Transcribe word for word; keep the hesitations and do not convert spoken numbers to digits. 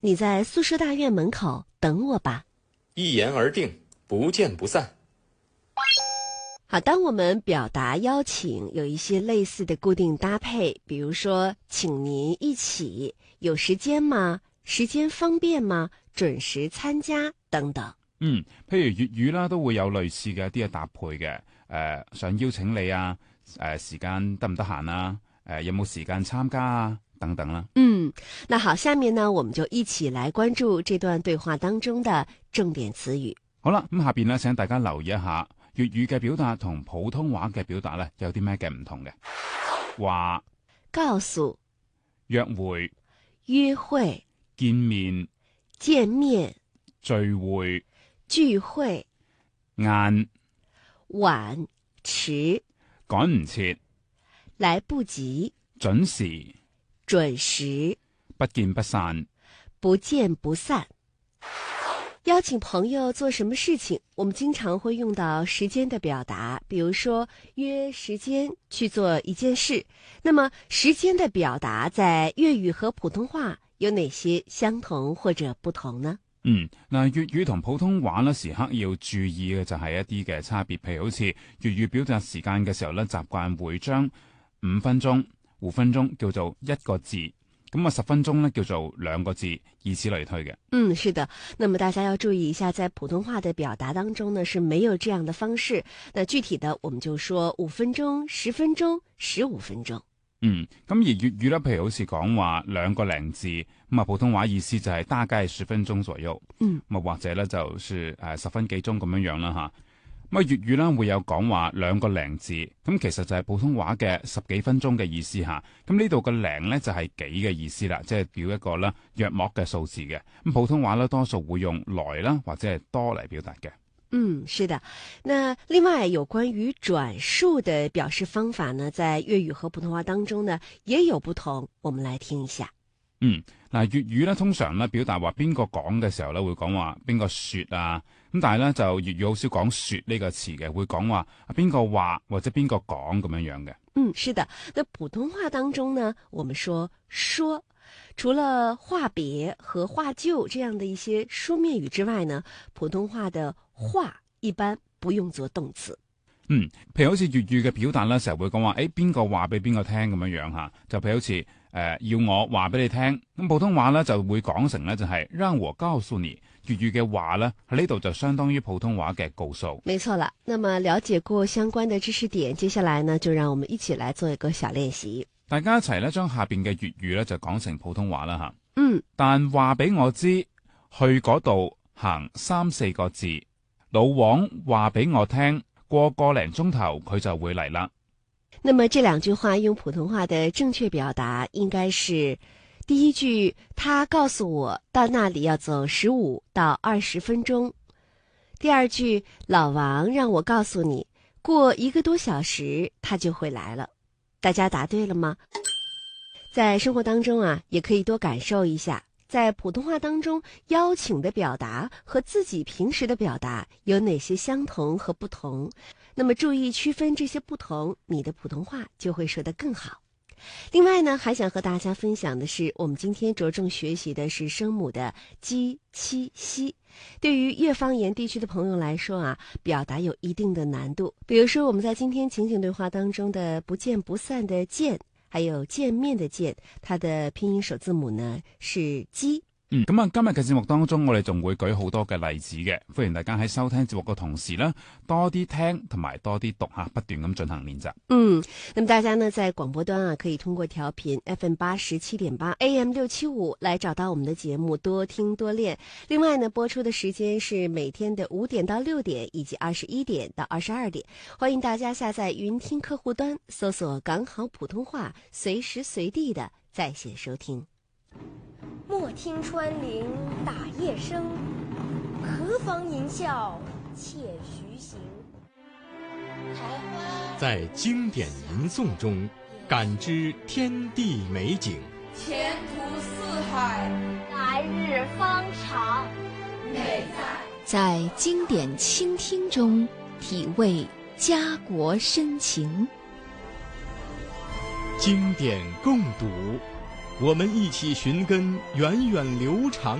你在宿舍大院门口等我吧。 一言而定，不见不散。 好，当我们表达邀请有一些类似的固定搭配，比如說請您一起，有時間嗎？時間方便嗎？準時參加等等。 嗯，譬如粵語啦，都會有類似嘅一啲嘅搭配嘅。誒、呃，想邀請你啊，誒、呃，時間得唔得閒啊？誒、呃，有冇時間參加啊？等等啦。 嗯，那好，下面呢，我們就一起來關注這段對話當中的重點詞語。 好啦，咁下邊呢，請大家留意一下粵語嘅表達同普通話嘅表達咧，有啲咩嘅唔同嘅。話， 告訴， 約會， 約會， 見面， 見面， 聚會， 聚會， 晏， 晚，遲， 趕唔切， 來不及， 準時， 準時， 不見不散， 不見不散。邀請朋友做什麼事情，我們經常會用到時間的表達，比如說約時間去做一件事。那麼時間的表達在粵語和普通話有哪些相同或者不同呢？ 嗯，嗱，粵語同普通話咧，時刻要注意嘅就係一啲嘅差別，譬如好似粵語表達時間嘅時候咧，習慣會將五分鐘、五分鐘叫做一個字。咁啊，十分鐘呢叫做兩個字，以此類推嘅。 嗯，是的。那麼大家要注意一下，在普通話的表達當中呢，是沒有這樣的方式。那具體的，我們就說五分鐘、十分鐘、十五分鐘。 嗯，咁而粵語呢，譬如好似講話兩個零字，咁啊，普通話意思就係大概十分鐘左右。 嗯， 咁啊，或者呢，就是誒十分幾鐘咁樣樣啦吓。咁啊，粵語呢會有講話兩個零字，咁其實就係普通話嘅十幾分鐘嘅意思吓。咁呢度嘅零呢，就係幾嘅意思啦，即係表一個啦約莫嘅數字嘅。咁普通話呢，多數會用來啦或者係多嚟表達嘅。 嗯，是的。那另外有關於轉述的表示方法呢，在粵語和普通話當中呢也有不同，我們來聽一下。 嗯，嗱，粵語咧通常咧表達話邊個講嘅時候咧會講話邊個說啊，咁但係咧就粵語好少講說呢個詞嘅，會講話邊個話或者邊個講咁樣樣嘅。 嗯，是的。那普通話當中呢，我們說說，除了話別和話就這樣的一些書面語之外呢，普通話的話一般不用作動詞。 嗯，譬如好似粵語嘅表達咧，成日會講話，誒邊個話俾邊個聽咁樣樣吓，就譬如好似誒、呃、要我話俾你聽，咁普通話咧就會講成咧就係讓我告訴你，粵語嘅話咧喺呢度就相當於普通話嘅告訴。 沒錯啦，那麼了解過相關的知識點，接下來呢就讓我們一起來做一個小練習。 大家一齊咧將下邊嘅粵語咧就講成普通話啦吓。 嗯， 但話俾我知，去嗰度行三四個字，老王話俾我聽。過個零鐘頭佢就會嚟啦。 那麼這兩句話用普通話的正確表達應該是：第一句，他告訴我到那裡要走十五到二十分鐘；第二句，老王讓我告訴你，過一個多小時他就會來了。大家答對了嗎？在生活當中啊，也可以多感受一下，在普通話當中邀請的表達和自己平時的表達有哪些相同和不同，那麼注意區分這些不同，你的普通話就會說得更好。另外呢，還想和大家分享的是，我們今天着重學習的是聲母的雞、七、西。對於粵方言地區的朋友來說啊，表達有一定的難度。比如說我們在今天情景對話當中的不見不散的見，還有見面的見，它的拼音首字母呢是雞。 嗯，咁啊，今日嘅節目當中，我哋仲會舉好多嘅例子嘅，歡迎大家喺收聽節目嘅同時呢，多啲聽同埋多啲讀吓，不斷咁進行練習。 嗯，那麼大家呢在廣播端啊，可以通過調頻 F M 八十七點八 A M 六七五來找到我們的節目，多聽多練。另外呢，播出的時間是每天的五點到六點，以及二十一點到二十二點。歡迎大家下載雲聽客戶端，搜索港好普通話，隨時隨地的在線收聽。 莫聽穿林打葉聲，何妨吟嘯且徐行。 在經典吟誦中感知天地美景， 前途似海， 來日方長。 美在在經典傾聽中體味家國深情， 經典共讀， 我们一起寻根源远流长